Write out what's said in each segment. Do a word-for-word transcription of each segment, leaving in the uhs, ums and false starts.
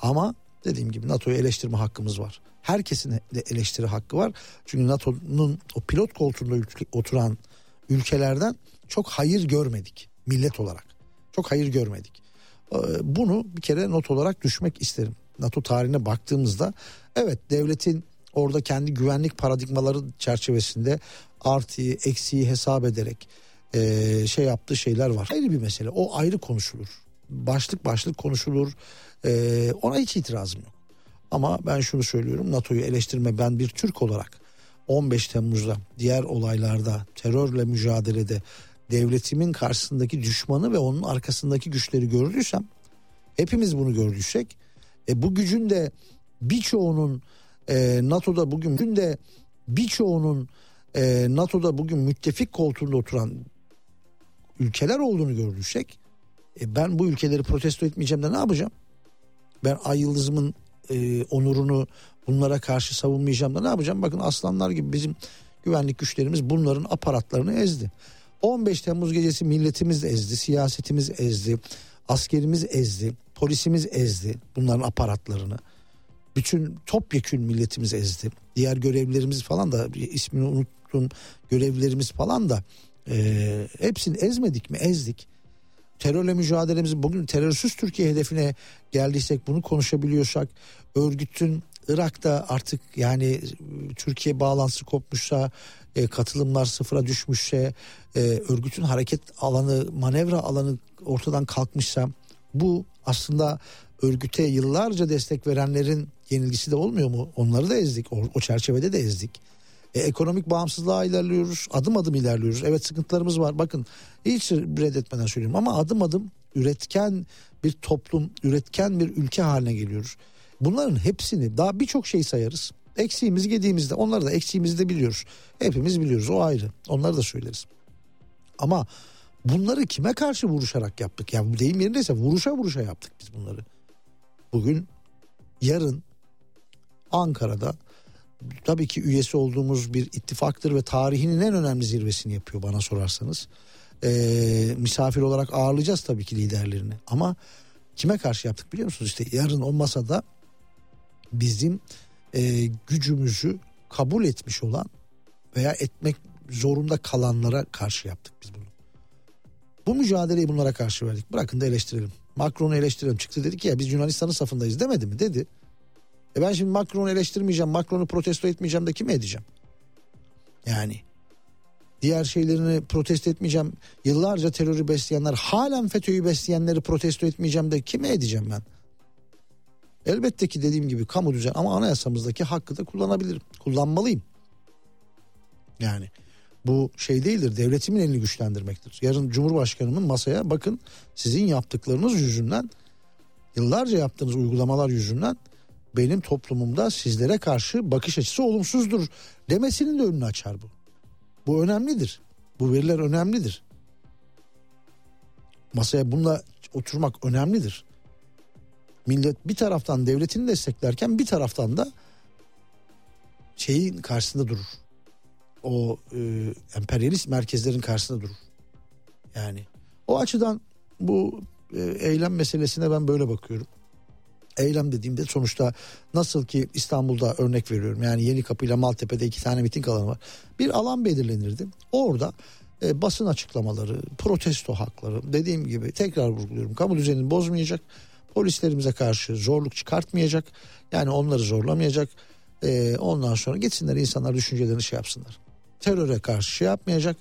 Ama dediğim gibi NATO'yu eleştirme hakkımız var. Herkesin de eleştiri hakkı var. Çünkü NATO'nun o pilot koltuğunda ülke, oturan ülkelerden çok hayır görmedik millet olarak. Çok hayır görmedik. Bunu bir kere not olarak düşmek isterim. NATO tarihine baktığımızda evet, devletin orada kendi güvenlik paradigmaları çerçevesinde artıyı eksiği hesap ederek e, şey yaptığı şeyler var. Ayrı bir mesele, o ayrı konuşulur. Başlık başlık konuşulur. E, ona hiç itirazım yok. Ama ben şunu söylüyorum, NATO'yu eleştirme, ben bir Türk olarak on beş Temmuz'da diğer olaylarda terörle mücadelede devletimin karşısındaki düşmanı ve onun arkasındaki güçleri gördüysem, hepimiz bunu gördüysek, e, bu gücün de birçoğunun e, NATO'da bugün gün de birçoğunun e, NATO'da bugün müttefik koltuğunda oturan ülkeler olduğunu gördüysek, e, ben bu ülkeleri protesto etmeyeceğim de ne yapacağım? Ben ay yıldızımın e, onurunu bunlara karşı savunmayacağım da ne yapacağım? Bakın, aslanlar gibi bizim güvenlik güçlerimiz bunların aparatlarını ezdi. on beş Temmuz gecesi milletimiz ezdi, siyasetimiz ezdi, askerimiz ezdi, polisimiz ezdi bunların aparatlarını. Bütün topyekün milletimiz ezdi. Diğer görevlilerimiz falan da, ismini unuttum, görevlilerimiz falan da e, hepsini ezmedik mi? Ezdik. Terörle mücadelemizi, bugün terörsüz Türkiye hedefine geldiysek, bunu konuşabiliyorsak, örgütün Irak'ta artık yani Türkiye bağlantısı kopmuşsa, e, katılımlar sıfıra düşmüşse, e, örgütün hareket alanı, manevra alanı ortadan kalkmışsa, bu aslında örgüte yıllarca destek verenlerin yenilgisi de olmuyor mu? Onları da ezdik, o, o çerçevede de ezdik. E, ekonomik bağımsızlığa ilerliyoruz, adım adım ilerliyoruz. Evet, sıkıntılarımız var, bakın hiç reddetmeden söylüyorum, ama adım adım üretken bir toplum, üretken bir ülke haline geliyoruz. Bunların hepsini, daha birçok şey sayarız. Eksiğimiz gediğimizde, onları da eksiğimizi de biliyoruz. Hepimiz biliyoruz, o ayrı. Onları da söyleriz. Ama bunları kime karşı vuruşarak yaptık? Yani deyim yerindeyse vuruşa vuruşa yaptık biz bunları. Bugün, yarın Ankara'da tabii ki üyesi olduğumuz bir ittifaktır ve tarihinin en önemli zirvesini yapıyor bana sorarsanız. Ee, misafir olarak ağırlayacağız tabii ki liderlerini. Ama kime karşı yaptık biliyor musunuz? İşte yarın o masada bizim e, gücümüzü kabul etmiş olan veya etmek zorunda kalanlara karşı yaptık biz bunu. Bu mücadeleyi bunlara karşı verdik. Bırakın da eleştirelim. Macron'u eleştirelim. Çıktı dedi ki ya biz Yunanistan'ın safındayız demedi mi? Dedi. E ben şimdi Macron'u eleştirmeyeceğim, Macron'u protesto etmeyeceğim de kime edeceğim? Yani diğer şeylerini protesto etmeyeceğim. Yıllarca terörü besleyenler, halen FETÖ'yü besleyenleri protesto etmeyeceğim de kime edeceğim ben? Elbette ki dediğim gibi kamu düzen, ama anayasamızdaki hakkı da kullanabilirim. Kullanmalıyım. Yani bu şey değildir, devletimin elini güçlendirmektir. Yarın Cumhurbaşkanımın masaya, bakın sizin yaptıklarınız yüzünden, yıllarca yaptığınız uygulamalar yüzünden benim toplumumda sizlere karşı bakış açısı olumsuzdur demesinin de önünü açar bu. Bu önemlidir. Bu veriler önemlidir. Masaya bununla oturmak önemlidir. Millet bir taraftan devletini desteklerken bir taraftan da şeyin karşısında durur. O e, emperyalist merkezlerin karşısında durur. Yani o açıdan bu e, eylem meselesine ben böyle bakıyorum. Eylem dediğimde sonuçta nasıl ki İstanbul'da örnek veriyorum, yani Yenikapı ile Maltepe'de iki tane miting alanı var. Bir alan belirlenirdi. Orada e, basın açıklamaları, protesto hakları, dediğim gibi tekrar vurguluyorum, kamu düzenini bozmayacak, polislerimize karşı zorluk çıkartmayacak, yani onları zorlamayacak. E, ondan sonra gitsinler, insanlar düşüncelerini şey yapsınlar. Teröre karşı şey yapmayacak.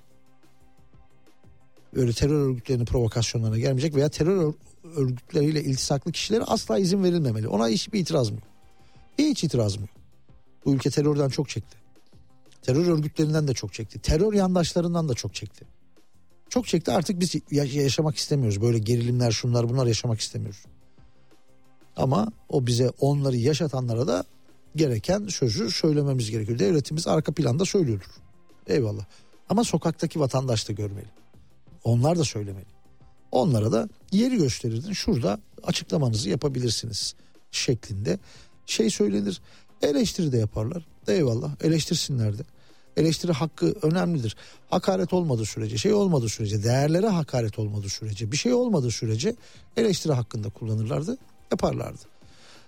Öyle terör örgütlerinin provokasyonlarına gelmeyecek veya terör örgütleriyle iltisaklı kişilere asla izin verilmemeli. Ona hiçbir itirazım yok. Hiç itirazım yok. Bu ülke terörden çok çekti. Terör örgütlerinden de çok çekti. Terör yandaşlarından da çok çekti. Çok çekti, artık biz yaşamak istemiyoruz. Böyle gerilimler, şunlar bunlar yaşamak istemiyoruz. Ama o bize, onları yaşatanlara da gereken sözü söylememiz gerekiyor. Devletimiz arka planda söylüyordur. Eyvallah. Ama sokaktaki vatandaş da görmeli. Onlar da söylemeli. Onlara da yeri gösterirdin. Şurada açıklamanızı yapabilirsiniz şeklinde şey söylenir. Eleştiri de yaparlar. Eyvallah, eleştirsinler de. Eleştiri hakkı önemlidir. Hakaret olmadığı sürece, şey olmadığı sürece, değerlere hakaret olmadığı sürece, bir şey olmadığı sürece eleştiri hakkında kullanırlardı, yaparlardı.